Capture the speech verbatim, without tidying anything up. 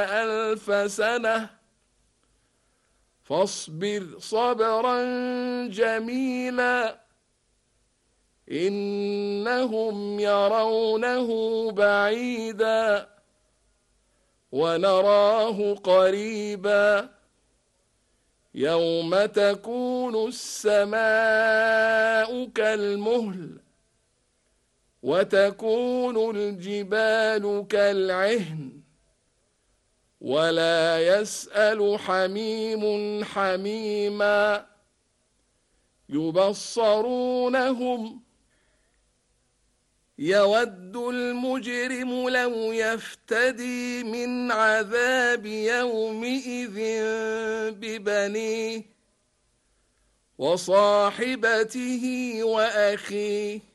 ألف سنة فاصبر صبرا جميلا إنهم يرونه بعيدا ونراه قريبا يوم تكون السماء كالمهل وتكون الجبال كالعهن ولا يسأل حميم حميما يبصرونهم يود المجرم لو يفتدي من عذاب يومئذ ببنيه وصاحبته وأخيه